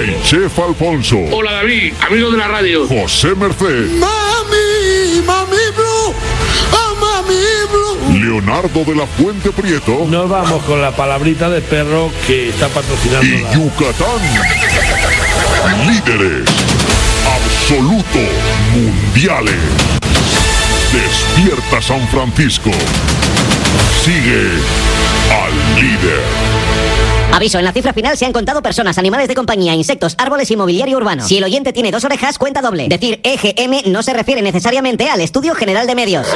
El chef Alfonso. Hola David, amigo de la radio. José Merced. Mami Blue, oh Mami Blue. Leonardo de la Fuente Prieto. Nos vamos con la palabrita de perro que está patrocinando. Y Yucatán. Líderes. Absoluto. Mundiales. Despierta San Francisco. Sigue al líder. Aviso, en la cifra final se han contado personas, animales de compañía, insectos, árboles y mobiliario urbano. Si el oyente tiene 2 orejas, cuenta doble. Decir EGM no se refiere necesariamente al Estudio General de Medios.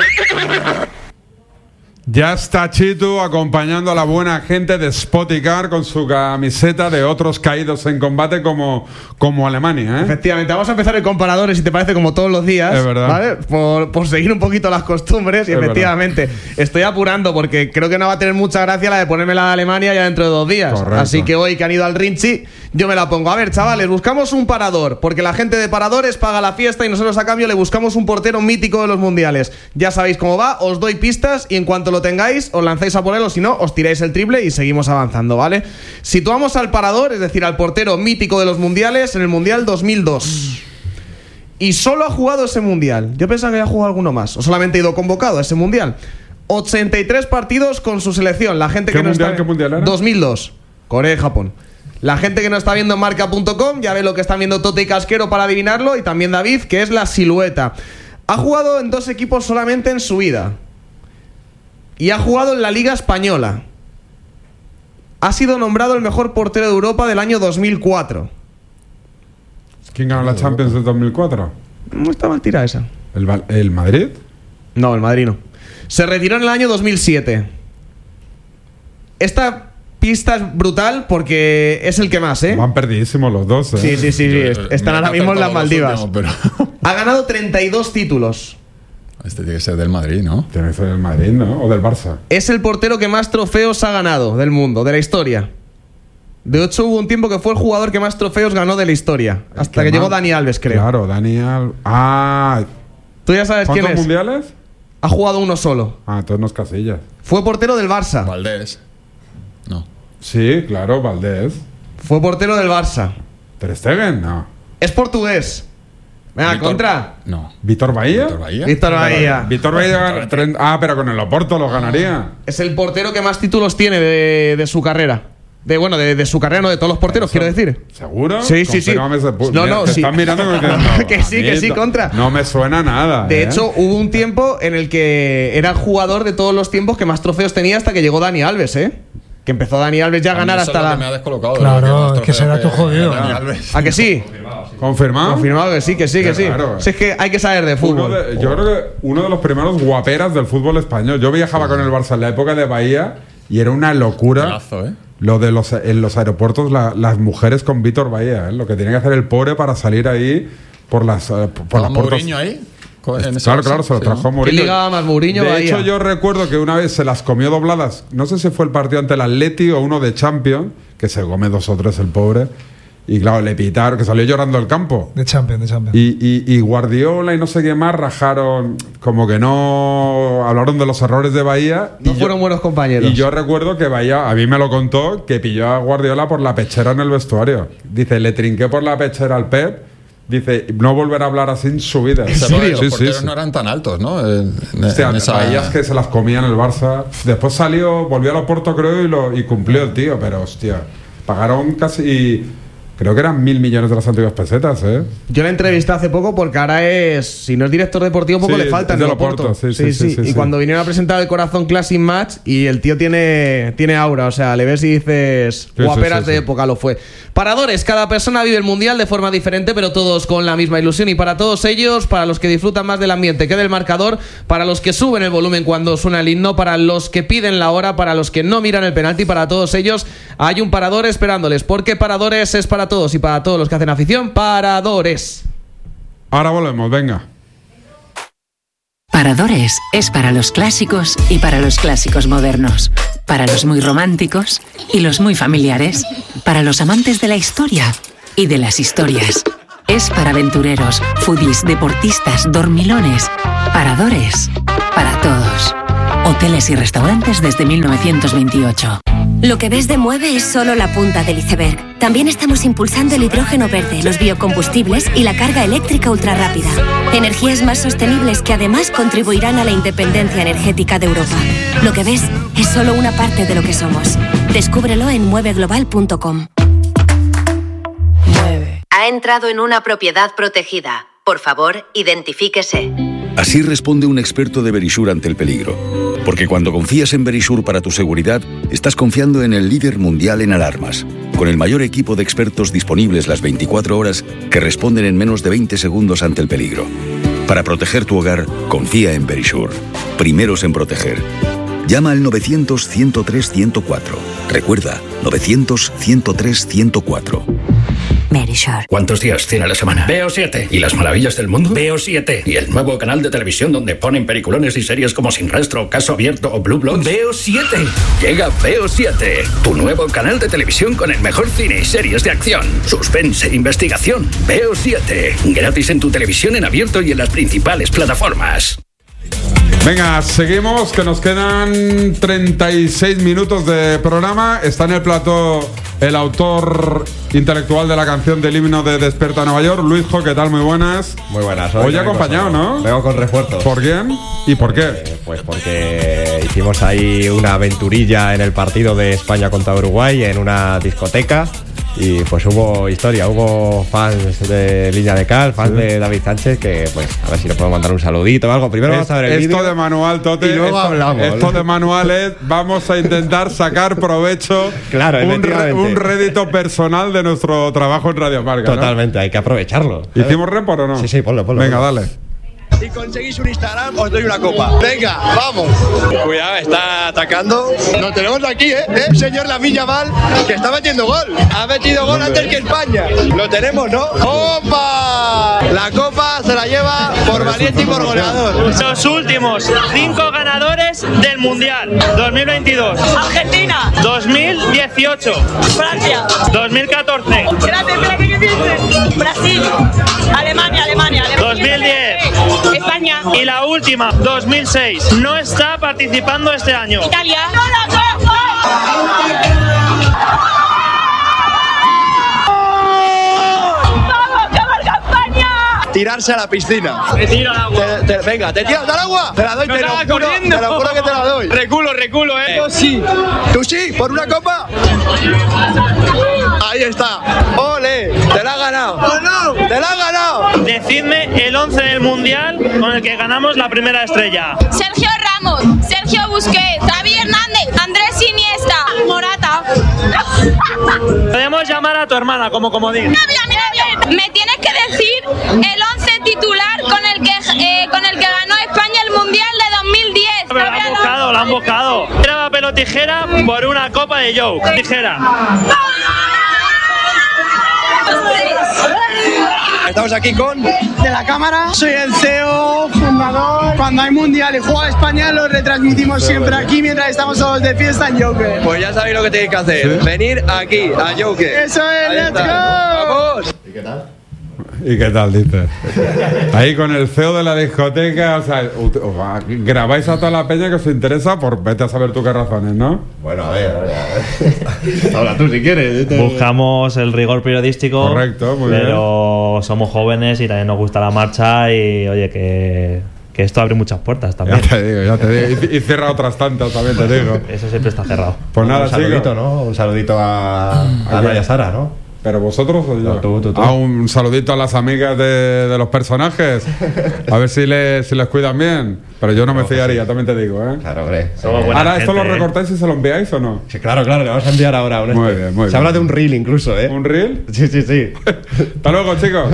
Ya está Chitu acompañando a la buena gente de Spoticar con su camiseta de otros caídos en combate como Alemania, ¿eh? Efectivamente, vamos a empezar el comparador, si te parece, como todos los días. Es verdad. ¿Vale? Por seguir un poquito las costumbres. Y efectivamente, estoy apurando porque creo que no va a tener mucha gracia la de ponerme la de Alemania ya dentro de 2 días. Correcto. Así que hoy que han ido al Rinchi, yo me la pongo. A ver, chavales, buscamos un parador, porque la gente de paradores paga la fiesta y nosotros a cambio le buscamos un portero mítico de los mundiales. Ya sabéis cómo va, os doy pistas y en cuanto lo tengáis, os lanzáis a por él, o si no, os tiráis el triple y seguimos avanzando, ¿vale? Situamos al parador, es decir, al portero mítico de los mundiales en el Mundial 2002. Y solo ha jugado ese mundial. Yo pensaba que había jugado alguno más, o solamente ha ido convocado a ese mundial. 83 partidos con su selección. La gente que no está... ¿Qué mundial era? 2002. Corea y Japón. La gente que no está viendo en marca.com ya ve lo que están viendo Tote y Casquero para adivinarlo, y también David, que es la silueta. Ha jugado en 2 equipos solamente en su vida. Y ha jugado en la Liga Española. Ha sido nombrado el mejor portero de Europa del año 2004. ¿Quién ganó la Champions del 2004? No está mal tirada esa. ¿El Madrid? No, el Madrid no. Se retiró en el año 2007. Esta pista es brutal porque es el que más, ¿eh? Van perdidísimos los dos, ¿eh? Sí. Están ahora mismo en las Maldivas. Últimos, pero... Ha ganado 32 títulos. Este tiene que ser del Madrid, ¿no? Tiene que ser del Madrid, ¿no? O del Barça. Es el portero que más trofeos ha ganado del mundo, de la historia. De hecho, hubo un tiempo que fue el jugador que más trofeos ganó de la historia. Hasta que llegó Dani Alves, creo. Claro, Dani Alves. Ah. ¿Tú ya sabes quién es? ¿Cuántos mundiales? Ha jugado uno solo. Ah, entonces no es Casillas. Fue portero del Barça. Valdés. No. Sí, claro, Valdés. Fue portero del Barça. ¿Ter Stegen? No. Es portugués. Venga, contra. No. ¿Víctor Bahía? Víctor Bahía. Víctor Bahía. Pero con el Oporto lo ganaría. Es el portero que más títulos tiene de su carrera. De su carrera, no de todos los porteros, quiero decir. ¿Seguro? Sí. No, te sí. están mirando que sí, contra. No me suena nada. De hecho, hubo un tiempo en el que era el jugador de todos los tiempos que más trofeos tenía hasta que llegó Dani Alves, ¿eh? Que empezó Dani Alves ya a ganar hasta la... Me ha descolocado. Claro, es que será tu jodido. ¿A que sí? ¿Confirmado? Confirmado que sí. Claro. Si es que hay que saber de fútbol. Yo creo que uno de los primeros guaperas del fútbol español. Yo viajaba con el Barça en la época de Bahía y era una locura. Pedazo, ¿eh? Lo de en los aeropuertos, las mujeres con Víctor Bahía, ¿eh? Lo que tiene que hacer el pobre para salir ahí por las puertas. ¿Mourinho ahí? Claro, se lo trajo Mourinho. ¿Qué ligaba más Mourinho? De Bahía? hecho, yo recuerdo que una vez se las comió dobladas. No sé si fue el partido ante el Atleti o uno de Champions, que se come 2 o 3 el pobre. Y claro, le pitaron, que salió llorando al campo. De Champions. Y Guardiola y no sé qué más rajaron, como que no hablaron de los errores de Bahía. No fueron buenos compañeros. Y yo recuerdo que Bahía, a mí me lo contó, que pilló a Guardiola por la pechera en el vestuario. Dice, le trinqué por la pechera al Pep. Dice, no volverá a hablar así en su vida. ¿En serio? Los porteros no eran tan altos, ¿no? Hostia, Bahías que se las comían el Barça. Después volvió al Oporto, creo, y cumplió el tío. Pero, hostia, pagaron casi... Creo que eran 1.000 millones de las antiguas pesetas, ¿eh? Yo la entrevisté hace poco porque ahora si no es director deportivo, poco le falta en el Oporto. Sí. Y cuando vinieron a presentar el Corazón Classic Match, y el tío tiene aura, o sea, le ves y dices, guaperas de época lo fue. Paradores, cada persona vive el Mundial de forma diferente, pero todos con la misma ilusión. Y para todos ellos, para los que disfrutan más del ambiente que del marcador, para los que suben el volumen cuando suena el himno, para los que piden la hora, para los que no miran el penalti, para todos ellos hay un parador esperándoles, porque Paradores es para todos, y para todos los que hacen afición, Paradores. Ahora volvemos, venga. Paradores es para los clásicos y para los clásicos modernos, para los muy románticos y los muy familiares, para los amantes de la historia y de las historias. Es para aventureros, foodies, deportistas, dormilones. Paradores, para todos. Hoteles y restaurantes desde 1928. Lo que ves de Mueve es solo la punta del iceberg. También estamos impulsando el hidrógeno verde, los biocombustibles y la carga eléctrica ultrarrápida. Energías más sostenibles que además contribuirán a la independencia energética de Europa. Lo que ves es solo una parte de lo que somos. Descúbrelo en mueveglobal.com. Ha entrado en una propiedad protegida. Por favor, identifíquese. Así responde un experto de Verisure ante el peligro. Porque cuando confías en Verisure para tu seguridad, estás confiando en el líder mundial en alarmas, con el mayor equipo de expertos disponibles las 24 horas que responden en menos de 20 segundos ante el peligro. Para proteger tu hogar, confía en Verisure. Primeros en proteger. Llama al 900-103-104. Recuerda, 900-103-104. Verisure. ¿Cuántos días tiene la semana? Veo 7. ¿Y las maravillas del mundo? Veo 7. ¿Y el nuevo canal de televisión donde ponen peliculones y series como Sin Rastro, Caso Abierto o Blue Bloods? Veo 7. Llega Veo 7, tu nuevo canal de televisión con el mejor cine y series de acción, suspense e investigación. Veo 7. Gratis en tu televisión en abierto y en las principales plataformas. Venga, seguimos, que nos quedan 36 minutos de programa. Está en el plató el autor intelectual de la canción del himno de Despierta Nueva York, Luisjo. ¿Qué tal? Muy buenas. Muy buenas. Hoy acompañado, ¿no? Vengo con refuerzos. ¿Por quién? ¿Y por qué? Pues porque hicimos ahí una aventurilla en el partido de España contra Uruguay en una discoteca. Y pues hubo historia, hubo fans de Línea de Cal, fans de David Sánchez, que pues a ver si le podemos mandar un saludito o algo. Primero vamos a ver el vídeo. Esto de manual, Tote. Y luego hablamos. Esto de manual es, vamos a intentar sacar provecho, claro, un rédito personal de nuestro trabajo en Radio Marca, ¿no? Totalmente, hay que aprovecharlo. ¿Hicimos report o no? Sí, ponlo. Venga, dale. Si conseguís un Instagram, os doy una copa. Venga, vamos. Cuidado, está atacando. Lo tenemos aquí, señor Lamine Yamal, que está metiendo gol. Ha metido gol antes que España. Lo tenemos, ¿no? ¡Opa! La copa se la lleva por valiente y por goleador. Los últimos 5 ganadores del Mundial 2022. Argentina. 2018. Francia. 2014. Espera, ¿qué dices? Brasil. Alemania. 2010. España. Y la última, 2006. No está participando este año. Italia. Tirarse a la piscina. Me tiro al agua. Venga, te tiras al agua. Te la doy, te lo juro que te la doy. Reculo, Yo sí. ¿Tú sí? ¿Por una copa? Ahí está. ¡Ole! ¡Te la has ganado! ¡No! ¡Te la has ganado! Decidme el 11 del Mundial con el que ganamos la primera estrella. Sergio Ramos, Sergio Busquets, Xavi Hernández, Andrés Iniesta, Morata. Podemos llamar a tu hermana como comodín. Mira. Me tienes que decir el 11 titular con el que ganó España el Mundial de 2010. Pero la han buscado. Era papel o tijera por una copa de Joe. Tijera. Estamos aquí con... De la cámara, soy el CEO, fundador. Cuando hay mundial y juega España lo retransmitimos siempre aquí mientras estamos todos de fiesta en Joker. Pues ya sabéis lo que tenéis que hacer, ¿sí? Venir aquí a Joker. Eso es, ahí let's está. go. ¡Vamos! ¿Y qué tal, dices? Ahí con el CEO de la discoteca, o sea, grabáis a toda la peña que os interesa, por vete a saber tú qué razones, ¿no? Bueno, a ver. Habla tú si quieres. Buscamos el rigor periodístico. Correcto, muy pero bien. Somos jóvenes y también nos gusta la marcha y, oye, que esto abre muchas puertas también. Ya te digo. Y cierra otras tantas también, te digo. Eso siempre está cerrado. Pues nada, un saludito, chicos, ¿no? Un saludito a Ana y a Sara, ¿no? ¿Pero vosotros o yo? No, tú. Un saludito a las amigas de los personajes. A ver si les cuidan bien. Pero yo no me fiaría, también te digo, ¿eh? Claro, hombre. Ahora, ¿esto lo recortáis y se lo enviáis o no? Sí, claro, le vamos a enviar ahora. Muy bien. Se habla de un reel incluso, ¿eh? ¿Un reel? Sí. Hasta luego, chicos.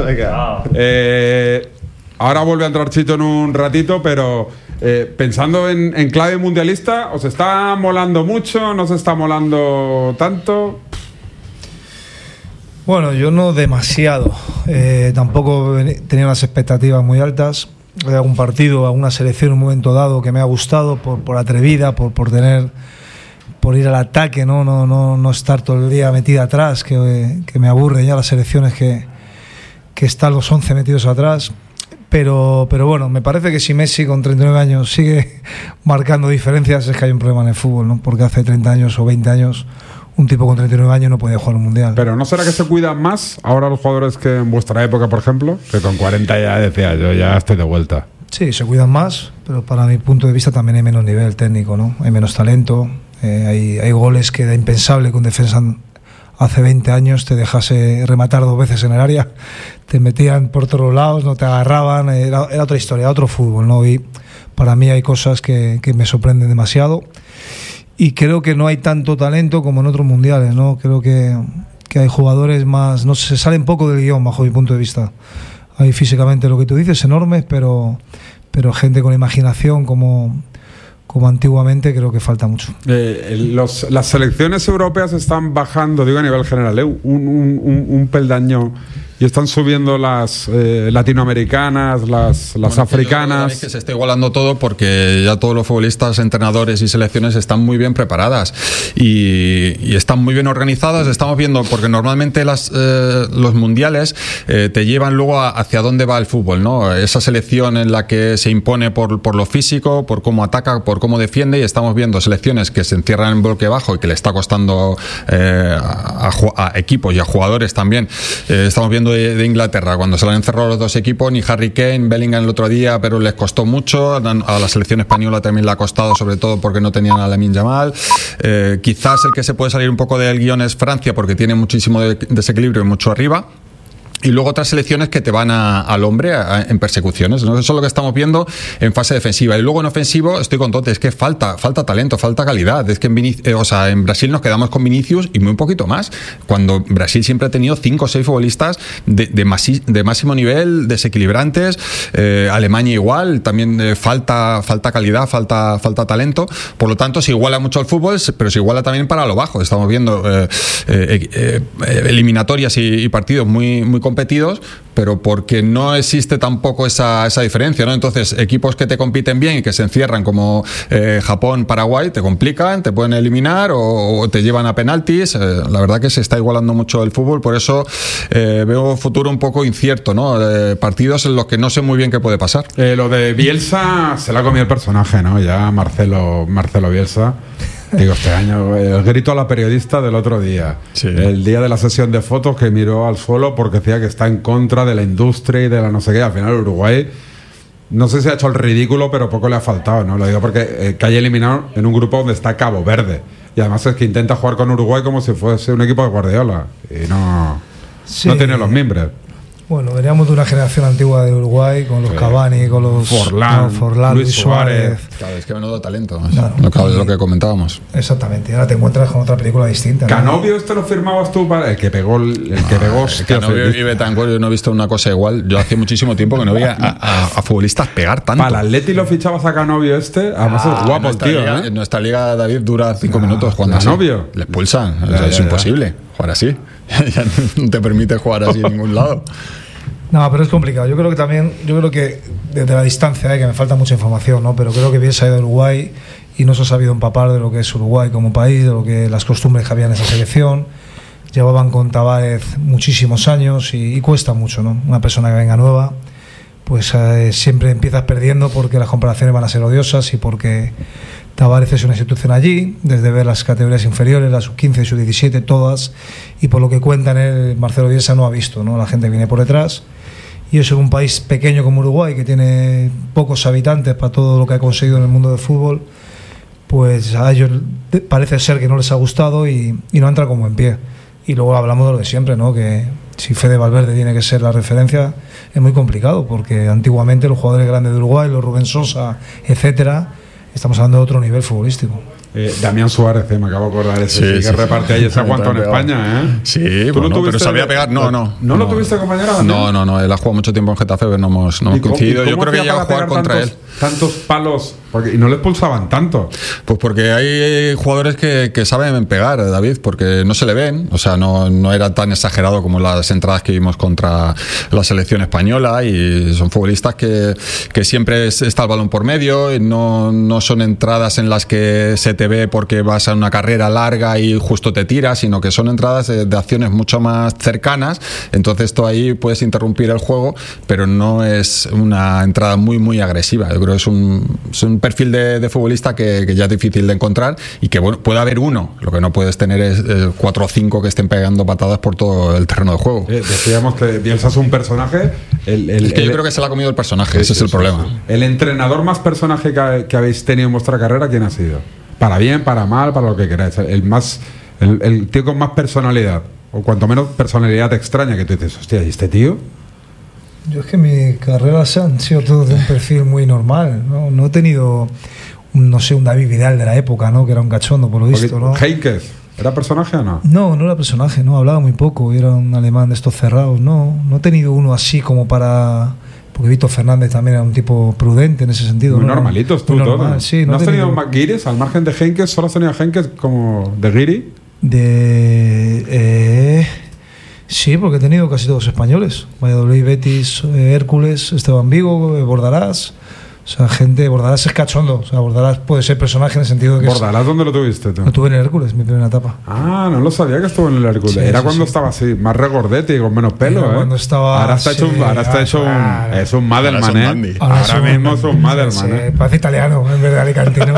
Ahora vuelve a entrar Chito en un ratito, pero pensando en clave mundialista, ¿os está molando mucho? ¿No se está molando tanto? Bueno, yo no demasiado. Tampoco tenía unas expectativas muy altas. Hay algún partido, alguna selección en un momento dado que me ha gustado por atrevida, por ir al ataque, no estar todo el día metida atrás, que me aburren ya las selecciones que están los 11 metidos atrás. Pero bueno, me parece que si Messi con 39 años sigue marcando diferencias es que hay un problema en el fútbol, ¿no? Porque hace 30 años o 20 años un tipo con 39 años no podía jugar un mundial. Pero ¿no será que se cuidan más ahora los jugadores que en vuestra época, por ejemplo? Que con 40 ya decía, yo ya estoy de vuelta. Sí, se cuidan más, pero para mi punto de vista también hay menos nivel técnico, ¿no? Hay menos talento, hay goles que era impensable que un defensa hace 20 años te dejase rematar 2 veces en el área, te metían por todos lados, no te agarraban, era otra historia, otro fútbol, ¿no? Y para mí hay cosas que me sorprenden demasiado y creo que no hay tanto talento como en otros mundiales, ¿no? Creo que hay jugadores más, no se salen poco del guión bajo mi punto de vista. Hay físicamente lo que tú dices, enormes, pero gente con imaginación como antiguamente creo que falta mucho. Las selecciones europeas están bajando, digo a nivel general, un peldaño y están subiendo las latinoamericanas, las africanas. Es que se está igualando todo porque ya todos los futbolistas, entrenadores y selecciones están muy bien preparadas y están muy bien organizadas. Estamos viendo, porque normalmente los mundiales te llevan luego hacia dónde va el fútbol, ¿no? Esa selección en la que se impone por lo físico, por cómo ataca, por cómo defiende, y estamos viendo selecciones que se encierran en bloque bajo y que le está costando a equipos y a jugadores también. Estamos viendo de Inglaterra, cuando se le han encerrado los 2 equipos, ni Harry Kane, Bellingham el otro día, pero les costó mucho. A la selección española también le ha costado, sobre todo porque no tenían a Lamine Yamal. Quizás el que se puede salir un poco del guión es Francia, porque tiene muchísimo desequilibrio y mucho arriba. Y luego otras selecciones que te van al hombre en persecuciones, ¿no? Eso es lo que estamos viendo en fase defensiva. Y luego en ofensivo estoy con Tote, es que falta talento, falta calidad. Es que en Brasil nos quedamos con Vinicius y muy poquito más, cuando Brasil siempre ha tenido 5 o 6 futbolistas de máximo nivel, desequilibrantes. Alemania igual, también falta calidad, falta talento. Por lo tanto se iguala mucho el fútbol, pero se iguala también para lo bajo. Estamos viendo eliminatorias y partidos muy competidos, pero porque no existe tampoco esa diferencia, ¿no? Entonces, equipos que te compiten bien y que se encierran, como Japón, Paraguay, te complican, te pueden eliminar o te llevan a penaltis. La verdad que se está igualando mucho el fútbol, por eso veo un futuro un poco incierto, ¿no? Partidos en los que no sé muy bien qué puede pasar. Lo de Bielsa se la ha comido el personaje, ¿no? Ya Marcelo Bielsa. Digo, este año, el grito a la periodista del otro día, sí. El día de la sesión de fotos, que miró al suelo porque decía que está en contra de la industria y de la no sé qué. Al final Uruguay, no sé si ha hecho el ridículo, pero poco le ha faltado, ¿no? Lo digo porque cae eliminado en un grupo donde está Cabo Verde, y además es que intenta jugar con Uruguay como si fuese un equipo de Guardiola y no tiene los mimbres. Bueno, veníamos de una generación antigua de Uruguay, con los Cavani, con los Forlán, Luis Suárez. Claro, es que menudo talento, claro, lo que comentábamos. Exactamente, y ahora te encuentras con otra película distinta, ¿no? Canovio, ¿lo firmabas tú para el que pegó? Canovio y Betancourt, yo no he visto una cosa igual. Yo hace muchísimo tiempo que no veía a futbolistas pegar tanto. Para el Atleti lo fichabas a Canovio además es guapo el tío, En nuestra liga, David, dura 5 minutos cuando Canovio le expulsan. Es imposible jugar así. Ya no te permite jugar así en ningún lado. No, pero es complicado. Yo creo que desde la distancia, que me falta mucha información, ¿no? Pero creo que Bielsa ha ido a Uruguay y no se ha sabido empapar de lo que es Uruguay como país, de lo que las costumbres que había en esa selección. Llevaban con Tavares muchísimos años y cuesta mucho, ¿no? Una persona que venga nueva, pues siempre empiezas perdiendo porque las comparaciones van a ser odiosas y porque Tavares es una institución allí, desde ver las categorías inferiores, las sub-15 y sub-17, todas, y por lo que cuentan, Marcelo Bielsa no ha visto, ¿no? La gente viene por detrás, y eso en un país pequeño como Uruguay, que tiene pocos habitantes para todo lo que ha conseguido en el mundo del fútbol, pues a ellos parece ser que no les ha gustado y no entra como en pie. Y luego hablamos de lo de siempre, ¿no? Que si Fede Valverde tiene que ser la referencia, es muy complicado, porque antiguamente los jugadores grandes de Uruguay, los Rubén Sosa, etcétera, estamos hablando de otro nivel futbolístico. Damián Suárez, me acabo de acordar ese que reparte ahí ese aguantó en España, ¿eh? Sí, pero sabía pegar. No. ¿No lo tuviste, compañero? No, él ha jugado mucho tiempo en Getafe, pero no hemos coincidido. Yo creo que llega a jugar contra él. tantos palos y no les pulsaban tanto? Pues porque hay jugadores que saben pegar, David, porque no se le ven, o sea, no era tan exagerado como las entradas que vimos contra la selección española, y son futbolistas que siempre está el balón por medio, y no son entradas en las que se te ve porque vas a una carrera larga y justo te tiras, sino que son entradas de acciones mucho más cercanas. Entonces tú ahí puedes interrumpir el juego, pero no es una entrada muy muy agresiva. Yo creo que es un perfil de futbolista que ya es difícil de encontrar, y que bueno, puede haber uno, lo que no puedes tener es 4 o 5 que estén pegando patadas por todo el terreno de juego. Decíamos que Bielsa es un personaje. Es que yo creo que se le ha comido el personaje, ese es el problema. El entrenador más personaje que habéis tenido en vuestra carrera, ¿quién ha sido? Para bien, para mal, para lo que queráis. El tío con más personalidad, o cuanto menos personalidad extraña, que tú dices, hostia, ¿y este tío? Yo es que mi carrera han sido todos de un perfil muy normal, no he tenido, no sé, un David Vidal de la época, ¿no? Que era un cachondo, por lo visto, ¿no? Heynckes, ¿era personaje o no? No era personaje, no, hablaba muy poco, era un alemán de estos cerrados, no he tenido uno así como para... Porque Víctor Fernández también era un tipo prudente en ese sentido. Muy normalitos tú, normal, todo. Sí, ¿No has tenido guiris al margen de Heynckes? ¿Solo has tenido Heynckes como de guiri? Sí, porque he tenido casi todos españoles. Valladolid, Betis, Hércules, Esteban Vigo, Bordalás. O sea, Bordalás es cachondo. O sea, Bordalás puede ser personaje en el sentido de que... ¿Bordalás dónde lo tuviste tú? Lo tuve en el Hércules, mi primera etapa. Ah, no lo sabía que estuvo en el Hércules. Sí, era cuando estaba así, más regordete y con menos pelo, cuando estaba... Ahora está hecho es un Madelman, Ahora mismo es un Madelman, Parece italiano, en vez de alicantino.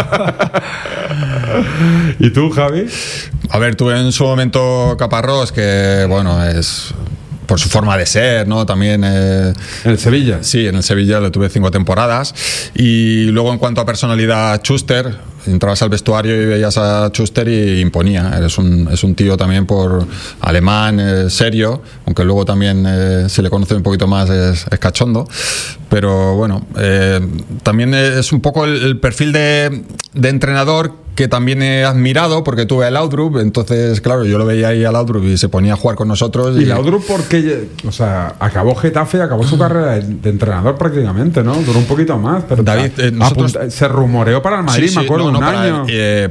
¿Y tú, Javi? A ver, tuve en su momento Caparrós, que bueno, es... por su forma de ser, ¿no? También... ¿En el Sevilla? Sí, en el Sevilla le tuve 5 temporadas. Y luego, en cuanto a personalidad, Schuster, entrabas al vestuario y veías a Schuster y imponía. Es un tío también por alemán, serio, aunque luego también se le conoce un poquito más, es cachondo. Pero bueno, también es un poco el perfil de entrenador que también he admirado, porque tuve a Laudrup. Entonces, claro, yo lo veía ahí a Laudrup y se ponía a jugar con nosotros. ¿Y Laudrup por qué? O sea, acabó Getafe, acabó su carrera de entrenador prácticamente, ¿no? Duró un poquito más. Pero David, se rumoreó para el Madrid, me acuerdo, un año.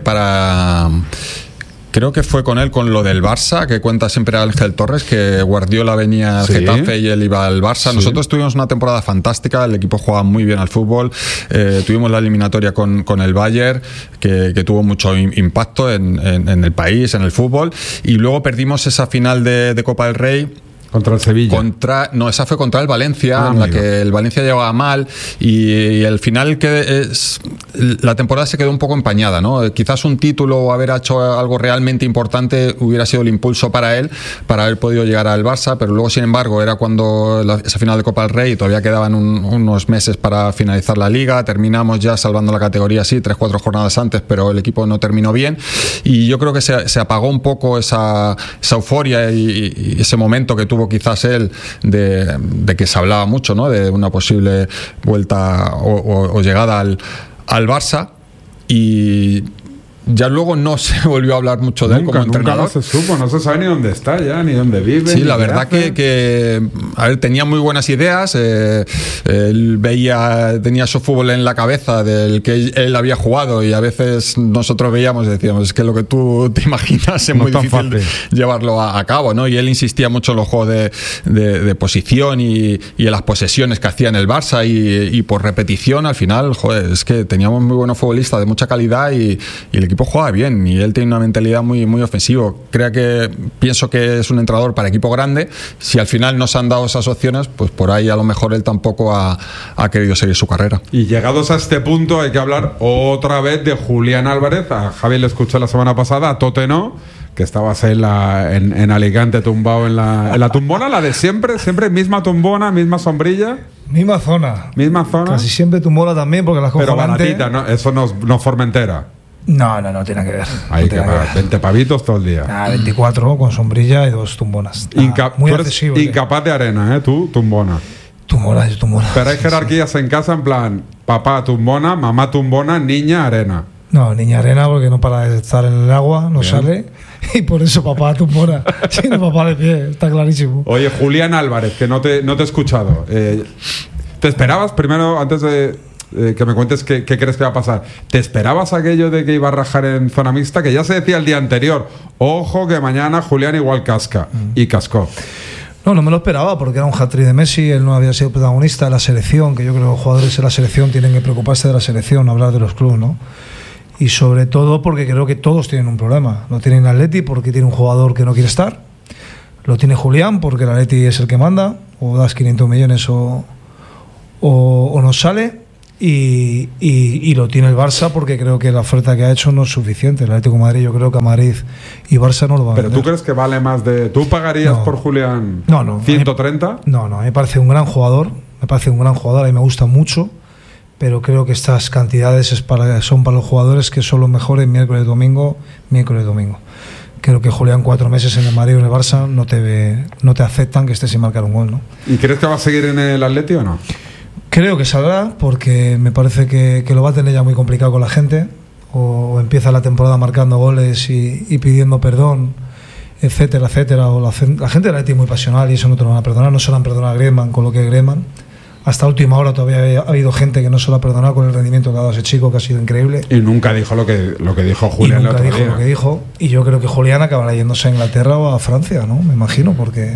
Creo que fue con él, con lo del Barça, que cuenta siempre Ángel Torres, que Guardiola venía al Getafe y él iba al Barça. Nosotros tuvimos una temporada fantástica, el equipo jugaba muy bien al fútbol, tuvimos la eliminatoria con el Bayern, que tuvo mucho impacto en el país, en el fútbol, y luego perdimos esa final de Copa del Rey. Contra el Sevilla. No, esa fue contra el Valencia, en la que el Valencia llevaba mal, y al final la temporada se quedó un poco empañada, ¿no? Quizás un título o haber hecho algo realmente importante hubiera sido el impulso para él, para haber podido llegar al Barça, pero luego, sin embargo, era cuando esa final de Copa del Rey, todavía quedaban unos meses para finalizar la Liga, terminamos ya salvando la categoría, sí, 3-4 jornadas antes, pero el equipo no terminó bien, y yo creo que se apagó un poco esa euforia y ese momento que tuvo quizás él de que se hablaba mucho, ¿no? De una posible vuelta o llegada al Barça, y ya luego no se volvió a hablar mucho de él como entrenador. Nunca se supo, no se sabe ni dónde está ya, ni dónde vive. Sí, la verdad que a ver, tenía muy buenas ideas, él tenía su fútbol en la cabeza del que él había jugado, y a veces nosotros veíamos y decíamos, es que lo que tú te imaginas es muy difícil de llevarlo a cabo, ¿no? Y él insistía mucho en los juegos de posición y en las posesiones que hacía en el Barça, y por repetición, al final, joder, es que teníamos muy buenos futbolistas de mucha calidad, y el equipo juega bien, y él tiene una mentalidad muy, muy ofensivo. Pienso que es un entrenador para equipo grande. Si al final no se han dado esas opciones, pues por ahí a lo mejor él tampoco ha querido seguir su carrera. Y llegados a este punto hay que hablar otra vez de Julián Álvarez. A Javi le escuché la semana pasada, a Tote no, que estabas en Alicante tumbado en la tumbona, la de siempre misma tumbona, misma sombrilla. Misma zona. Casi siempre tumbona también, porque las cojo pero baratita, ¿no? Eso no Formentera. No, tiene que ver. Hay que pagar 20 pavitos todo el día. 24 con sombrilla y 2 tumbonas. Muy accesible. Incapaz de arena, tú, tumbona. Tumbona. Pero hay jerarquías en casa, en plan, papá tumbona, mamá tumbona, niña arena. No, niña arena porque no para de estar en el agua, no sale. Y por eso papá tumbona. Sí, no, papá de pie, está clarísimo. Oye, Julián Álvarez, que no te he escuchado. ¿Te esperabas primero, antes de que me cuentes qué crees que va a pasar. ¿Te esperabas aquello de que iba a rajar en zona mixta? Que ya se decía el día anterior, ojo que mañana Julián igual casca, y cascó. No me lo esperaba porque era un hat-trick de Messi, él no había sido protagonista de la selección, que yo creo que los jugadores de la selección tienen que preocuparse de la selección, hablar de los clubes, ¿no? Y sobre todo porque creo que todos tienen un problema. Lo tiene el Atleti porque tiene un jugador que no quiere estar, lo tiene Julián porque el Atleti es el que manda, o das 500 millones o no sale, y lo tiene el Barça porque creo que la oferta que ha hecho no es suficiente. El Atlético de Madrid, yo creo que a Madrid y Barça no lo va a vender. ¿Pero tú crees que vale más de...? ¿Tú pagarías por Julián 130? No, me parece un gran jugador, a mí me gusta mucho, pero creo que estas cantidades son para los jugadores que son los mejores miércoles, domingo. Creo que Julián 4 meses en el Madrid o en el Barça no te aceptan que estés sin marcar un gol, ¿no? ¿Y crees que va a seguir en el Atleti o no? Creo que saldrá porque me parece que lo va a tener ya muy complicado con la gente, o empieza la temporada marcando goles y pidiendo perdón, etcétera, o la gente del Atleti es muy pasional y eso no te lo van a perdonar. No se lo han perdonado a Griezmann con lo que Griezmann. Hasta última hora todavía ha habido gente que no se lo ha perdonado con el rendimiento que ha dado ese chico, que ha sido increíble. Y nunca dijo lo que dijo Julián el otro día. Lo que dijo. Y yo creo que Julián acabará yéndose a Inglaterra o a Francia, ¿no? Me imagino, porque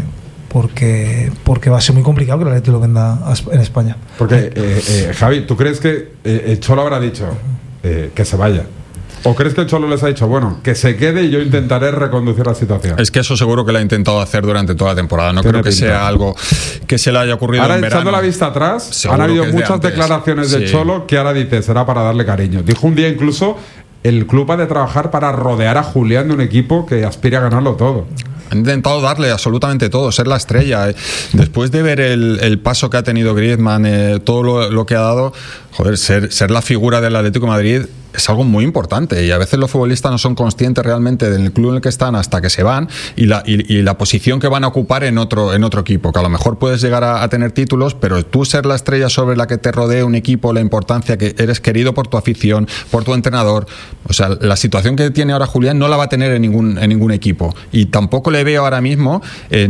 va a ser muy complicado que el Atleti lo venda en España. Porque, Javi, ¿tú crees que el Cholo habrá dicho que se vaya? ¿O crees que el Cholo les ha dicho, bueno, que se quede y yo intentaré reconducir la situación? Es que eso seguro que lo ha intentado hacer durante toda la temporada. No creo que sea algo que se le haya ocurrido ahora, en verano. Ahora, echando la vista atrás, han habido muchas declaraciones de Cholo que ahora dice, será para darle cariño. Dijo un día incluso, el club ha de trabajar para rodear a Julián de un equipo que aspire a ganarlo todo. Han intentado darle absolutamente todo, ser la estrella. Después de ver el paso que ha tenido Griezmann, todo lo que ha dado, joder, ser la figura del Atlético de Madrid es algo muy importante, y a veces los futbolistas no son conscientes realmente del club en el que están hasta que se van y la posición que van a ocupar en otro equipo, que a lo mejor puedes llegar a tener títulos, pero tú ser la estrella sobre la que te rodea un equipo, la importancia que eres querido por tu afición, por tu entrenador, o sea, la situación que tiene ahora Julián no la va a tener en ningún equipo, y tampoco le veo ahora mismo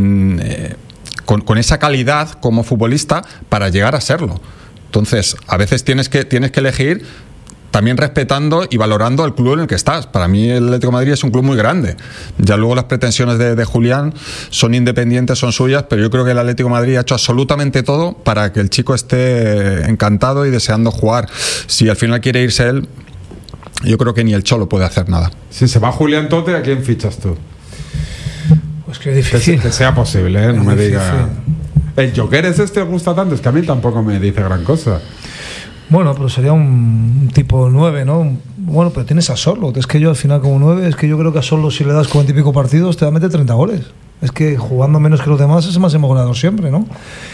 con esa calidad como futbolista para llegar a serlo. Entonces, a veces tienes que elegir, también respetando y valorando el club en el que estás. Para mí el Atlético de Madrid es un club muy grande. Ya luego las pretensiones de Julián son independientes, son suyas, pero yo creo que el Atlético de Madrid ha hecho absolutamente todo para que el chico esté encantado y deseando jugar. Si al final quiere irse él, yo creo que ni el Cholo puede hacer nada. Si se va Julián Tote, ¿a quién fichas tú? Pues que es difícil. Que sea posible, ¿eh? No me diga... ¿El Joker es os gusta tanto? Es que a mí tampoco me dice gran cosa. Bueno, pero sería un tipo 9, ¿no? Bueno, pero tienes a Sorlo. Es que yo al final como 9, es que yo creo que a Sorlo si le das 40 y pico partidos te va a meter 30 goles. Es que jugando menos que los demás es el máximo goleador siempre, ¿no?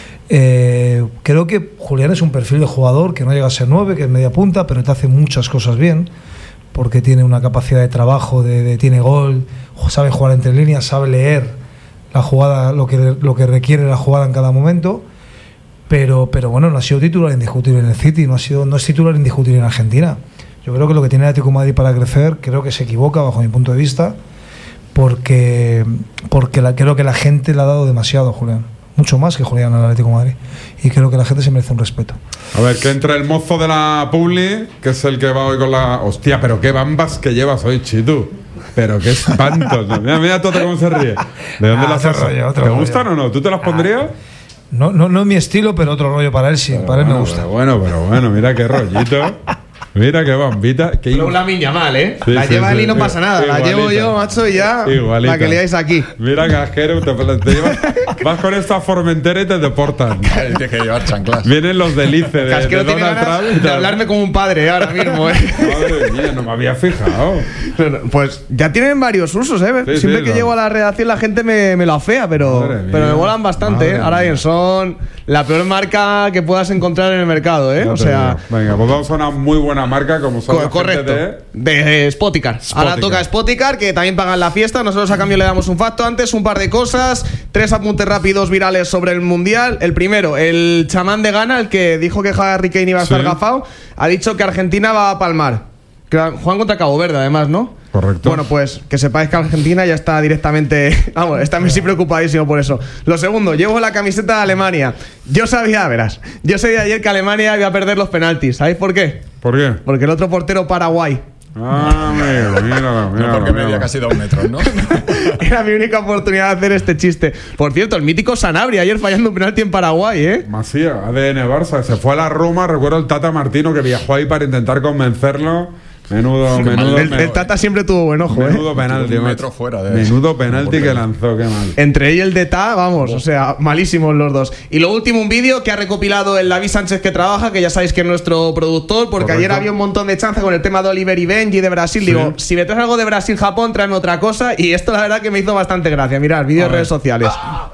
Creo que Julián es un perfil de jugador que no llega a ser 9, que es media punta, pero te hace muchas cosas bien, porque tiene una capacidad de trabajo, tiene gol, sabe jugar entre líneas, sabe leer la jugada, lo que requiere la jugada en cada momento. Pero bueno, no ha sido titular indiscutible en el City, no es titular indiscutible en Argentina. Yo creo que lo que tiene el Atlético de Madrid para crecer, creo que se equivoca bajo mi punto de vista, porque creo que la gente le ha dado demasiado a Julián, mucho más que Julián al Atlético de Madrid, y creo que la gente se merece un respeto. A ver, que entra el mozo de la Publi, que es el que va hoy con la... Hostia, pero qué bambas que llevas hoy, Chitu. Pero qué espantos. Mira Toto cómo se ríe. ¿De dónde las has? ¿Te gustan o no? ¿Tú te las pondrías? No es mi estilo, pero otro rollo para él sí, pero para él me gusta. Pero bueno, mira qué rollito. Mira qué bombita. Pero la miña mal, ¿eh? Sí, la lleva él y no sí. pasa nada. Igualita. La llevo yo, macho, y ya. Igualita. La que liáis aquí. Mira, casquero, te llevas, vas con esta Formentera y te deportan. Tienes que llevar chanclas. Vienen los delices de Casquero tiene Donald Trump. de hablarme como un padre ahora mismo, ¿eh? Madre mía, no me había fijado. Pues ya tienen varios usos, ¿eh? Sí, siempre que llego a la redacción la gente me lo afea, pero me molan bastante, ¿eh? Ahora bien, son la peor marca que puedas encontrar en el mercado, ¿eh? No, o sea... Venga, pues vamos a una muy buena marca como son correcto, de Spoticar. Ahora toca Spoticar, que también pagan la fiesta. Nosotros a cambio le damos un facto. Antes, un par de cosas, 3 apuntes rápidos virales sobre el Mundial. El primero, el chamán de Ghana, el que dijo que Harry Kane iba a estar gafado, ha dicho que Argentina va a palmar. Juegan contra Cabo Verde, además, ¿no? Correcto. Bueno, pues que sepáis que Argentina ya está directamente... Vamos, está Messi preocupadísimo por eso. Lo segundo, llevo la camiseta de Alemania. Yo sabía ayer que Alemania iba a perder los penaltis. ¿Sabéis por qué? ¿Por qué? Porque el otro portero, Paraguay. Ah, mira. Porque medía casi 2 metros, ¿no? Era mi única oportunidad de hacer este chiste. Por cierto, el mítico Sanabria ayer fallando un penalti en Paraguay, ¿eh? Masía, ADN Barça. Se fue a la Roma, recuerdo el Tata Martino que viajó ahí para intentar convencerlo. Menudo. El Tata siempre tuvo buen ojo, menudo penalti, un metro fuera de menudo penalti que lanzó, qué mal. Entre él y el de Ta, vamos, o sea, malísimos los dos. Y lo último, un vídeo que ha recopilado el David Sánchez que trabaja, que ya sabéis que es nuestro productor, porque ayer había un montón de chanza con el tema de Oliver y Benji de Brasil. Sí. Digo, si me traes algo de Brasil-Japón, tráeme otra cosa. Y esto la verdad que me hizo bastante gracia. Mirad, vídeo en redes sociales. ¡Vamos!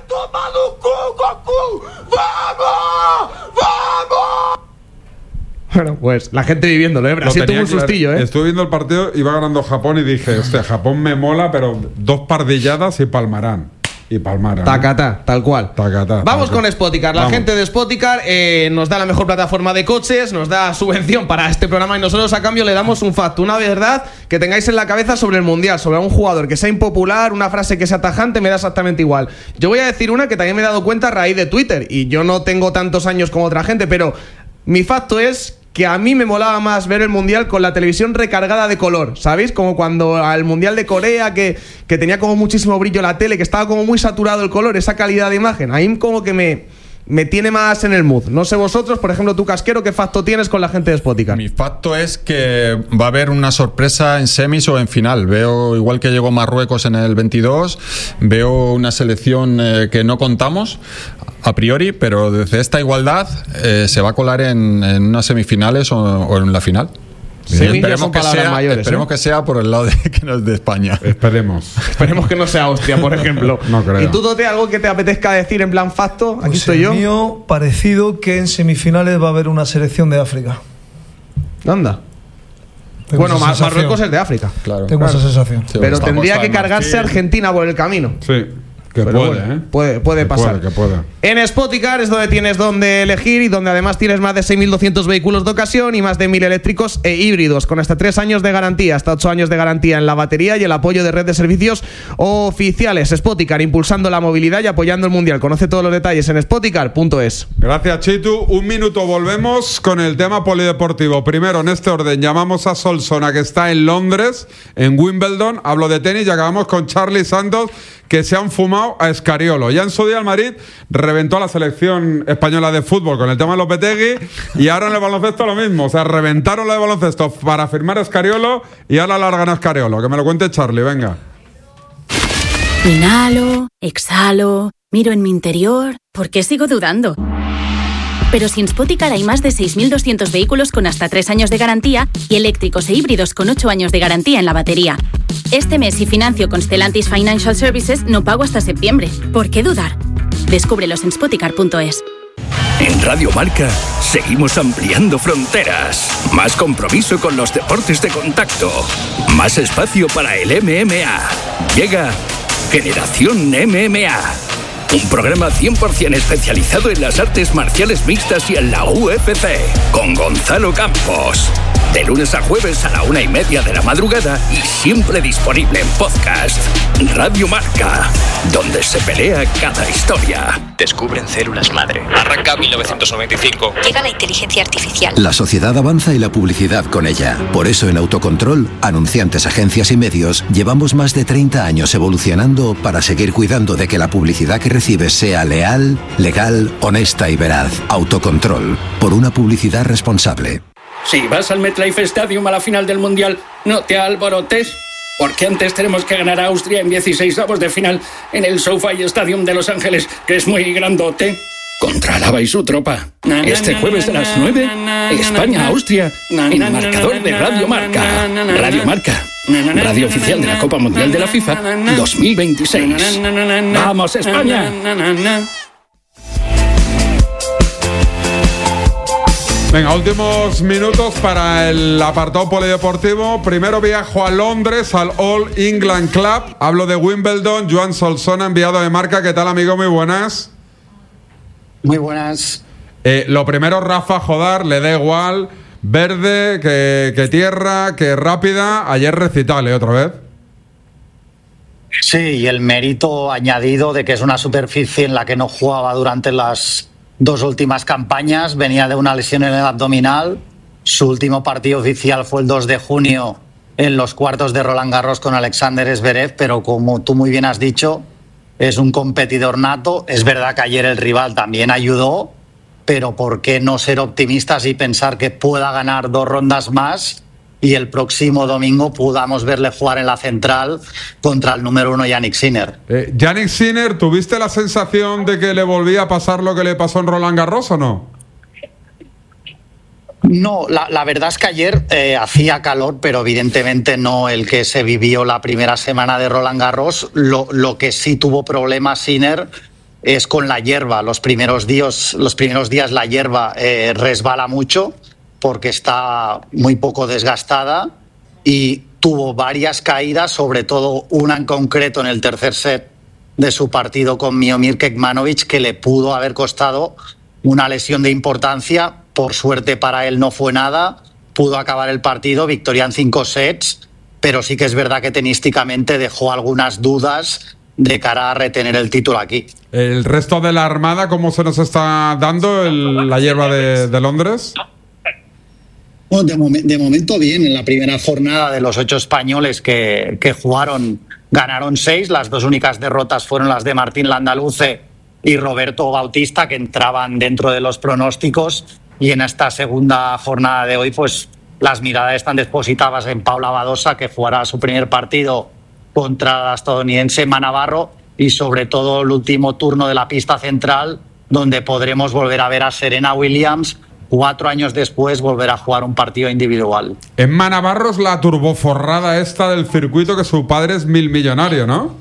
Bueno, pues la gente viviéndolo, ¿eh? Brasil tuvo un sustillo, ¿eh? Estuve viendo el partido, iba ganando Japón y dije, hostia, Japón me mola, pero 2 pardilladas y palmarán. Tacatá, tal cual. Vamos con Spoticar. La gente de Spoticar nos da la mejor plataforma de coches, nos da subvención para este programa y nosotros a cambio le damos un facto, una verdad que tengáis en la cabeza sobre el Mundial, sobre un jugador que sea impopular, una frase que sea tajante, me da exactamente igual. Yo voy a decir una que también me he dado cuenta a raíz de Twitter y yo no tengo tantos años como otra gente, pero mi facto es que a mí me molaba más ver el Mundial con la televisión recargada de color, ¿sabéis? Como cuando al Mundial de Corea, que tenía como muchísimo brillo la tele, que estaba como muy saturado el color, esa calidad de imagen. Ahí como que me tiene más en el mood. No sé vosotros, por ejemplo, tú, Casquero, ¿qué facto tienes con la gente de Spoticar? Mi facto es que va a haber una sorpresa en semis o en final. Veo, igual que llegó Marruecos en el 22, veo una selección que no contamos a priori, pero desde esta igualdad se va a colar en unas semifinales o en la final. Esperemos que sea por el lado que no es de España. Esperemos que no sea Austria, por ejemplo. No creo. ¿Y tú, Tote, algo que te apetezca decir en plan facto? Aquí estoy yo. Mío, parecido que en semifinales va a haber una selección de África. ¿Anda? Bueno, Marruecos es de África. Claro. Tengo esa sensación. Sí, pero tendría que cargarse Argentina por el camino. Sí. Que pero puede, bueno, puede pasar. Que puede. En Spoticar es donde tienes donde elegir y donde además tienes más de 6.200 vehículos de ocasión y más de 1.000 eléctricos e híbridos, con hasta 3 años de garantía, hasta 8 años de garantía en la batería y el apoyo de red de servicios oficiales. Spoticar, impulsando la movilidad y apoyando el Mundial. Conoce todos los detalles en spoticar.es. Gracias, Chitu. Un minuto, volvemos con el tema polideportivo. Primero, en este orden, llamamos a Solsona, que está en Londres, en Wimbledon. Hablo de tenis y acabamos con Charlie Santos, que se han fumado a Escariolo. Ya en su día el Madrid reventó a la selección española de fútbol con el tema de Lopetegui y ahora en el baloncesto lo mismo. O sea, reventaron lo de baloncesto para firmar a Escariolo y ahora largan a Escariolo. Que me lo cuente Charlie, venga. Inhalo, exhalo, miro en mi interior. ¿Por qué sigo dudando? Pero si en Spoticar hay más de 6.200 vehículos con hasta 3 años de garantía y eléctricos e híbridos con 8 años de garantía en la batería. Este mes, si financio con Stellantis Financial Services, no pago hasta septiembre. ¿Por qué dudar? Descúbrelos en spoticar.es. En Radio Marca seguimos ampliando fronteras. Más compromiso con los deportes de contacto. Más espacio para el MMA. Llega Generación MMA. Un programa 100% especializado en las artes marciales mixtas y en la UFC. Con Gonzalo Campos. De lunes a jueves a la 1:30 de la madrugada y siempre disponible en podcast. Radio Marca, donde se pelea cada historia. Descubren células madre. Arranca 1995. Llega la inteligencia artificial. La sociedad avanza y la publicidad con ella. Por eso en Autocontrol, anunciantes, agencias y medios, llevamos más de 30 años evolucionando para seguir cuidando de que la publicidad que recibes sea leal, legal, honesta y veraz. Autocontrol, por una publicidad responsable. Si vas al MetLife Stadium a la final del Mundial, no te alborotes, porque antes tenemos que ganar a Austria en 16avos de final en el SoFi Stadium de Los Ángeles, que es muy grandote. Contra Lava y su tropa. Este jueves a las 9, España-Austria, en marcador de Radio Marca. Radio Marca, radio oficial de la Copa Mundial de la FIFA 2026. ¡Vamos, España! Venga, últimos minutos para el apartado polideportivo. Primero viajo a Londres, al All England Club. Hablo de Wimbledon. Joan Solsona, enviado de Marca. ¿Qué tal, amigo? Muy buenas. Muy buenas. Lo primero, Rafa Jodar, le da igual. verde, que tierra, que rápida. Ayer recitable otra vez. Sí, y el mérito añadido de que es una superficie en la que no jugaba durante las 2 últimas campañas. Venía de una lesión en el abdominal. Su último partido oficial fue el 2 de junio en los cuartos de Roland Garros con Alexander Zverev, pero como tú muy bien has dicho, es un competidor nato. Es verdad que ayer el rival también ayudó, pero ¿por qué no ser optimistas y pensar que pueda ganar 2 rondas más y el próximo domingo podamos verle jugar en la central contra el número 1 Jannik Sinner? Jannik Sinner, ¿tuviste la sensación de que le volvía a pasar lo que le pasó en Roland Garros o no? No, la verdad es que ayer hacía calor, pero evidentemente no el que se vivió la primera semana de Roland Garros. Lo que sí tuvo problemas Sinner es con la hierba. Los primeros días la hierba resbala mucho porque está muy poco desgastada y tuvo varias caídas, sobre todo una en concreto en el tercer set de su partido con Miomir Kekmanovic, que le pudo haber costado una lesión de importancia. Por suerte para él no fue nada, pudo acabar el partido, victoria en 5 sets, pero sí que es verdad que tenísticamente dejó algunas dudas de cara a retener el título aquí. ¿El resto de la Armada cómo se nos está dando la hierba de Londres? Bueno, de momento bien. En la primera jornada de los 8 españoles que jugaron, ganaron 6. Las 2 únicas derrotas fueron las de Martín Landaluce y Roberto Bautista, que entraban dentro de los pronósticos. Y en esta segunda jornada de hoy, pues las miradas están depositadas en Paula Badosa, que jugará su primer partido contra la estadounidense Emma Navarro, y sobre todo el último turno de la pista central, donde podremos volver a ver a Serena Williams 4 años después volver a jugar un partido individual. Emma Navarro es la turboforrada esta del circuito, que su padre es millonario, ¿no?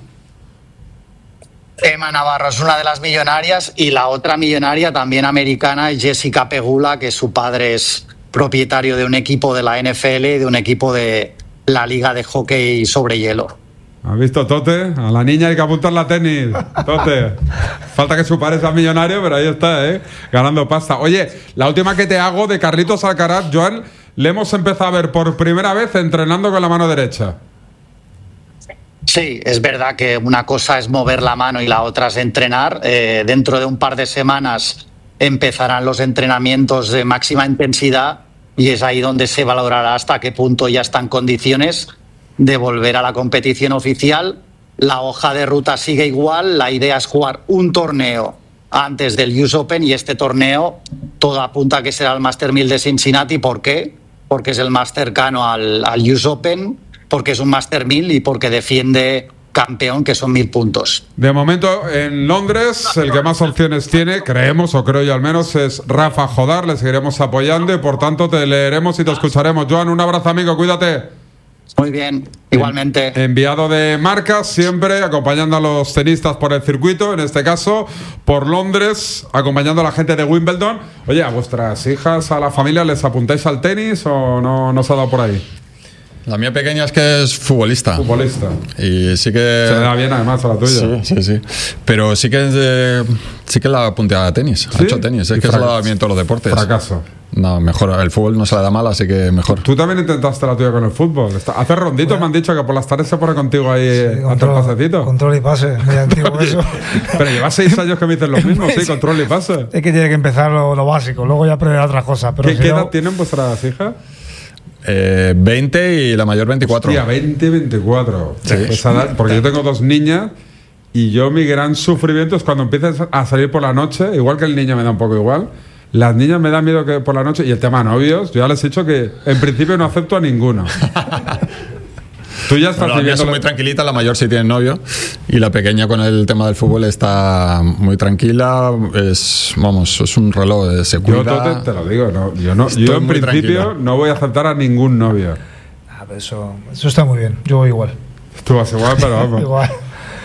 Emma Navarro es una de las millonarias, y la otra millonaria también americana es Jessica Pegula, que su padre es propietario de un equipo de la NFL y de un equipo de la Liga de Hockey sobre Hielo. ¿Has visto, Tote? A la niña hay que apuntarla a tenis, Tote. Falta que su padre sea millonario, pero ahí está, ganando pasta. Oye, la última que te hago de Carlitos Alcaraz, Joan, le hemos empezado a ver por primera vez entrenando con la mano derecha. Sí, es verdad que una cosa es mover la mano y la otra es entrenar. Dentro de un par de semanas empezarán los entrenamientos de máxima intensidad y es ahí donde se valorará hasta qué punto ya está en condiciones de volver a la competición oficial. La hoja de ruta sigue igual. La idea es jugar un torneo antes del US Open, y este torneo todo apunta a que será el Master 1000 de Cincinnati. ¿Por qué? Porque es el más cercano al US Open, porque es un Master 1000 y porque defiende campeón, que son 1000 puntos. De momento en Londres el que más opciones tiene, creemos, o creo yo al menos, es Rafa Jodar. Le seguiremos apoyando y por tanto te leeremos y te escucharemos. Joan, un abrazo, amigo, cuídate. Muy bien, igualmente. Enviado de marcas, siempre acompañando a los tenistas por el circuito, en este caso por Londres, acompañando a la gente de Wimbledon. Oye, ¿a vuestras hijas, a la familia, les apuntáis al tenis o no se ha dado por ahí? La mía pequeña es que es futbolista. Futbolista. Y sí que... Se le da bien además a la tuya. Sí. Pero sí que la apunté a tenis. ¿Sí? Ha hecho tenis. Es que se le da bien todos los deportes. Fracaso. No, mejor. El fútbol no se le da mal, así que mejor. Tú también intentaste la tuya con el fútbol. Hace ronditos, bueno, me han dicho que por las tardes se pone contigo ahí a hacer pasecito. Control y pase, muy antiguo eso. Pero llevas 6 años que me dicen lo mismo, sí, control y pase. Es que tiene que empezar lo básico, luego ya aprender otras cosas. Pero ¿Qué edad tienen vuestras hijas? 20 y la mayor 24. Hostia, 20, 24. Sí. Porque yo tengo 2 niñas y mi gran sufrimiento es cuando empiezas a salir por la noche, igual que el niño me da un poco igual. Las niñas me dan miedo que por la noche, y el tema novios, yo ya les he dicho que en principio no acepto a ninguno. Tú ya estás viviendo. Son muy tranquilita, la mayor sí tiene novio y la pequeña con el tema del fútbol está muy tranquila. Es un reloj, se cuida. Yo te lo digo, yo en principio tranquila. No voy a aceptar a ningún novio. Pero eso está muy bien, yo voy igual. Tú vas igual, pero vamos. Igual.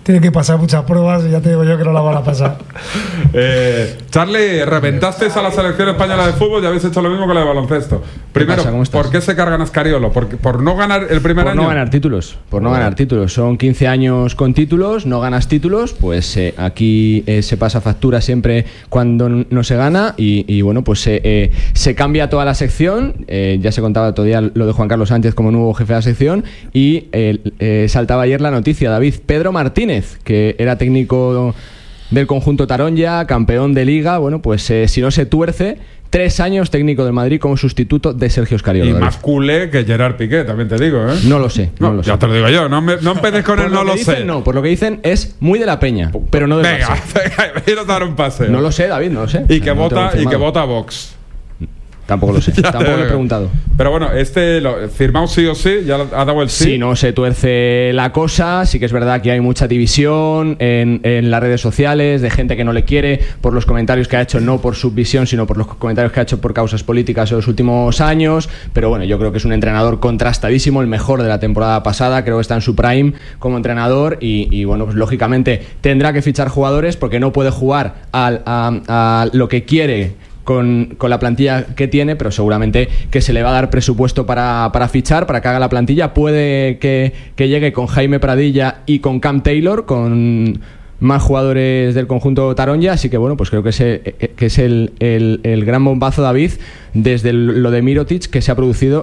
tiene que pasar muchas pruebas y ya te digo yo que no la van a pasar. Charlie, reventasteis a la selección española de fútbol y habéis hecho lo mismo que la de baloncesto. Primero, ¿por qué se cargan a Escariolo? ¿Por no ganar el primer año? Por no ganar títulos. Por no ganar títulos. Son 15 años con títulos, no ganas títulos, pues aquí se pasa factura siempre cuando no se gana y bueno, pues se cambia toda la sección. Ya se contaba todavía lo de Juan Carlos Sánchez como nuevo jefe de la sección y saltaba ayer la noticia, David, Pedro Martínez, que era técnico del conjunto Taronja, campeón de Liga, bueno, pues si no se tuerce, 3 años técnico del Madrid como sustituto de Sergio Escariolo. Y más culé que Gerard Piqué, también te digo, ¿eh? No lo sé, no lo sé. Ya te lo digo yo, no empeces con el no lo sé. No, por lo que dicen es muy de la Peña, pero no de Venga, quiero dar un paseo. No lo sé, David, no lo sé. Y que vota Vox. Tampoco lo sé, tampoco lo he preguntado. Pero bueno, firmado sí o sí, ya ha dado el sí. Sí, no se tuerce la cosa. Sí que es verdad que hay mucha división en las redes sociales de gente que no le quiere por los comentarios que ha hecho, no por su visión, sino por los comentarios que ha hecho por causas políticas en los últimos años. Pero bueno, yo creo que es un entrenador contrastadísimo, el mejor de la temporada pasada. Creo que está en su prime como entrenador y bueno, pues lógicamente tendrá que fichar jugadores porque no puede jugar a lo que quiere con la plantilla que tiene, pero seguramente que se le va a dar presupuesto para fichar, para que haga la plantilla. Puede que llegue con Jaime Pradilla y con Cam Taylor, con más jugadores del conjunto Taronja, así que bueno, pues creo que es el gran bombazo, David, desde lo de Mirotic que se ha producido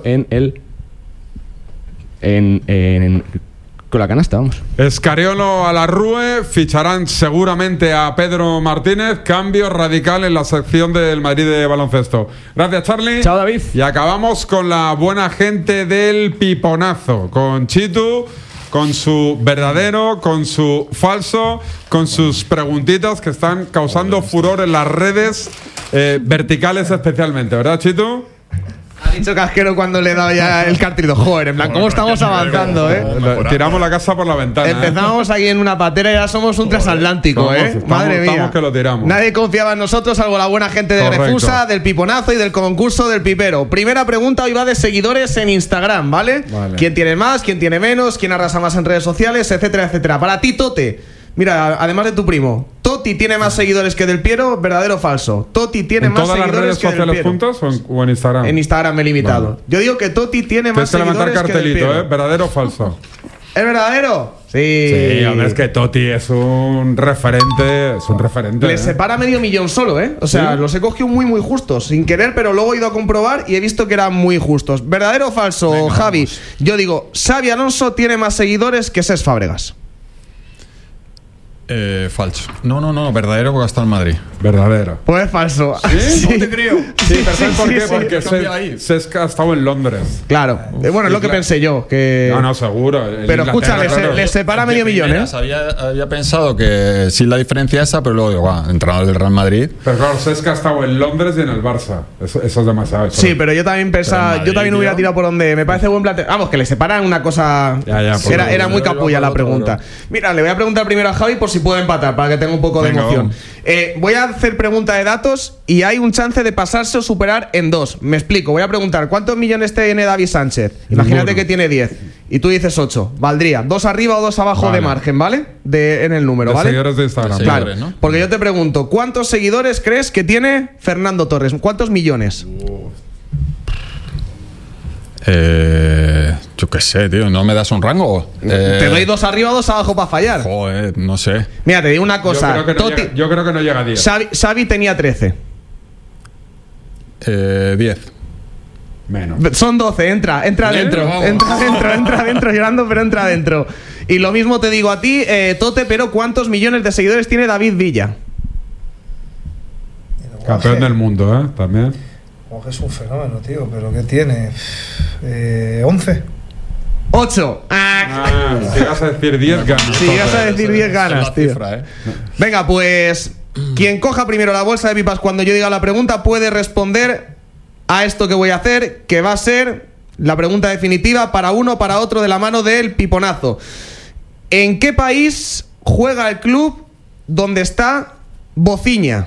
con la canasta, vamos. Escariolo a la Rue, ficharán seguramente a Pedro Martínez, cambio radical en la sección del Madrid de baloncesto. Gracias, Charlie. Chao, David. Y acabamos con la buena gente del piponazo, con Chitu, con su verdadero, con su falso, con sus preguntitas que están causando furor en las redes verticales especialmente, ¿verdad, Chitu? Ha dicho Casquero cuando le he dado ya el cartrito. Joder, en plan, ¿cómo estamos avanzando, Tiramos la casa por la ventana. Empezamos aquí en una patera y ya somos un transatlántico, Madre mía. Estamos que lo tiramos. Nadie confiaba en nosotros, salvo la buena gente de Refusa, del Piponazo y del concurso del Pipero. Primera pregunta hoy va de seguidores en Instagram, ¿vale? ¿Quién tiene más, quién tiene menos, quién arrasa más en redes sociales, etcétera, etcétera? Para ti, Tote. Mira, además de tu primo, ¿Totti tiene más seguidores que Del Piero? ¿Verdadero o falso? ¿Totti tiene más seguidores que Del Piero? ¿En todas las redes sociales juntos o en Instagram? En Instagram me he limitado. Vale. Yo digo que Totti tiene más seguidores que Del Piero. ¿Verdadero o falso? ¿Es verdadero? Sí. Sí, hombre, es que Totti es un referente. Es un referente. Le separa medio millón solo, O sea, los he cogido muy, muy justos. Sin querer, pero luego he ido a comprobar y he visto que eran muy justos. ¿Verdadero o falso, Venga, Javi? Vamos. Yo digo, Xavi Alonso tiene más seguidores que Cesc Fábregas. Falso. No, verdadero porque está en Madrid. Verdadero. Pues falso. ¿Sí? No te creo. Sí, ¿sabes por qué? Porque Cesc ha estado en Londres. Claro. Bueno, es lo que pensé yo. Que... No, seguro. Pero escucha, le separa medio millón, Había pensado que sí la diferencia esa, pero luego digo, entrenador del Real Madrid. Pero claro, Cesc ha estado en Londres y en el Barça. Eso es demasiado. Sí, pero yo también pensaba. Yo también hubiera tirado por donde me parece buen planteamiento. Vamos, que le separan una cosa. Era muy capulla la pregunta. Mira, le voy a preguntar primero a Javi por si puedo empatar, para que tenga un poco de emoción. Voy a hacer pregunta de datos y hay un chance de pasarse o superar en 2. Me explico, voy a preguntar ¿cuántos millones tiene David Sánchez? Imagínate que tiene 10 y tú dices 8. Valdría 2 arriba o 2 abajo de margen, ¿vale? En el número, ¿vale? Seguidores de Instagram. Claro, ¿no? Porque yo te pregunto, ¿cuántos seguidores crees que tiene Fernando Torres? ¿Cuántos millones? Yo qué sé, tío, ¿no me das un rango? Te doy 2 arriba o 2 abajo para fallar. Joder, no sé. Mira, te digo una cosa. Yo creo que no llega a 10. Xavi tenía 13. 10. Menos. Son 12, entra dentro. Entra dentro, llorando, pero entra dentro. Y lo mismo te digo a ti, Tote, pero ¿cuántos millones de seguidores tiene David Villa? Campeón del mundo, también. Es un fenómeno, tío, pero ¿qué tiene? 11. 8. Si vas a decir 10 ganas. Si vas a decir 10 ganas, tío. Cifra, Venga, pues quien coja primero la bolsa de pipas cuando yo diga la pregunta puede responder a esto que voy a hacer, que va a ser la pregunta definitiva para uno o para otro de la mano del Piponazo. ¿En qué país juega el club donde está Bociña?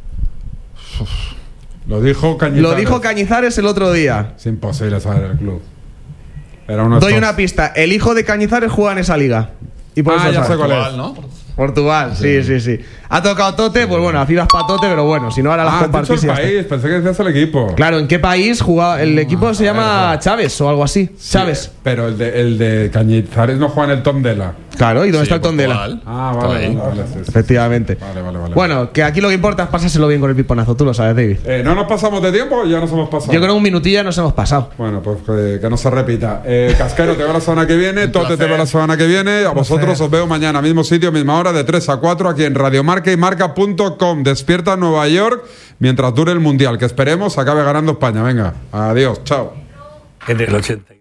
Lo dijo Cañizares el otro día. Es imposible saber el club. Doy una pista. El hijo de Cañizares juega en esa liga. Y por eso ya sé cuál es. ¿no? Portugal, sí. Ha tocado Tote, pues bueno, FIBA es para Tote, pero bueno, si no ahora las compartís. El país, pensé que decías el equipo. Claro, ¿en qué país jugaba? El equipo se llama Chávez o algo así. Sí, Chávez. Pero el de Cañizares no juega en el Tondela. Claro, ¿y dónde está el Tondela? Vale. Efectivamente. Vale. Bueno, que aquí lo que importa es pasárselo bien con el piponazo, tú lo sabes, David. ¿No nos pasamos de tiempo o ya nos hemos pasado? Yo creo que un minutillo ya nos hemos pasado. Bueno, pues que no se repita. Casquero, te veo la semana que viene. Tote, te veo la semana que viene. A vosotros os veo mañana, mismo sitio, misma hora, de 3 a 4, aquí en Radio Marca y Marca.com. Despierta Nueva York mientras dure el Mundial, que esperemos acabe ganando España. Venga, adiós, chao. En el 82.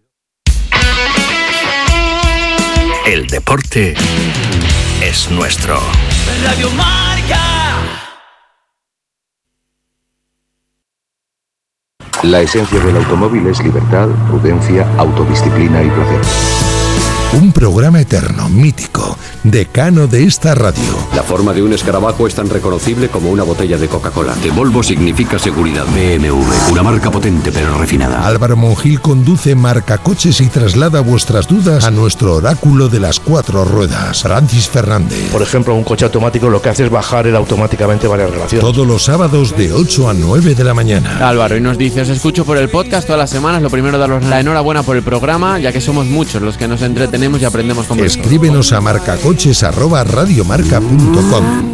El deporte es nuestro. Radio Marca. La esencia del automóvil es libertad, prudencia, autodisciplina y placer. Un programa eterno, mítico, decano de esta radio. La forma de un escarabajo es tan reconocible como una botella de Coca-Cola. De Volvo significa seguridad. BMW, una marca potente pero refinada. Álvaro Monjil conduce Marcacoches y traslada vuestras dudas a nuestro oráculo de las 4 ruedas, Francis Fernández. Por ejemplo, un coche automático lo que hace es bajar él automáticamente varias relaciones. Todos los sábados de 8 a 9 de la mañana. Álvaro, y nos dice, os escucho por el podcast todas las semanas. Lo primero, daros la enhorabuena por el programa, ya que somos muchos los que nos entretenemos y aprendemos con vosotros. Escríbenos a marcacoches@radiomarca.com.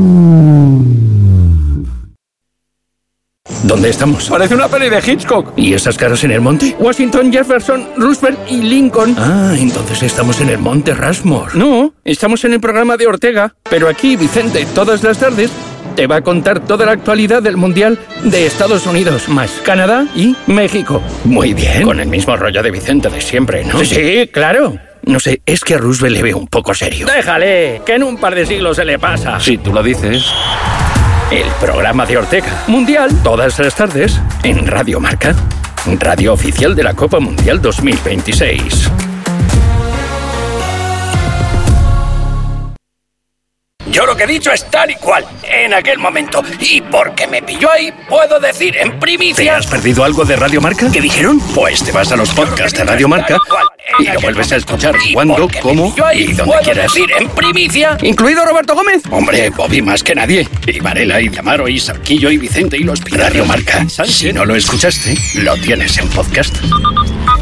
¿Dónde estamos? Parece una peli de Hitchcock. ¿Y esas caras en el monte? Washington, Jefferson, Roosevelt y Lincoln. Ah, entonces estamos en el monte Rushmore. No, estamos en el programa de Ortega. Pero aquí, Vicente, todas las tardes te va a contar toda la actualidad del Mundial de Estados Unidos, más Canadá y México. Muy bien. Con el mismo rollo de Vicente de siempre, ¿no? Sí, claro. No sé, es que a Roosevelt le veo un poco serio. Déjale, que en un par de siglos se le pasa. Si tú lo dices. El programa de Ortega. Mundial. Todas las tardes en Radio Marca. Radio oficial de la Copa Mundial 2026. Yo lo que he dicho es tal y cual, en aquel momento. Y porque me pilló ahí, puedo decir en primicia... ¿Te has perdido algo de Radio Marca? ¿Qué dijeron? Pues te vas a los podcasts de Radio Marca y lo vuelves a escuchar cuando, cómo y donde quieras. Decir en primicia... ¿Incluido Roberto Gómez? Hombre, Bobby más que nadie. Y Varela, y Damaro, y Sarquillo, y Vicente, y los Pilar. Radio Marca. Si no lo escuchaste, lo tienes en podcast.